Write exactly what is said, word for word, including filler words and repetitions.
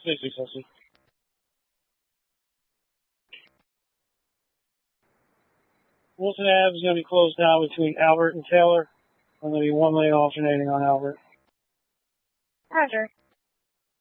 sixty, sixty. Wilson Ave is going to be closed down between Albert and Taylor. I'm going to be one lane alternating on Albert. Roger.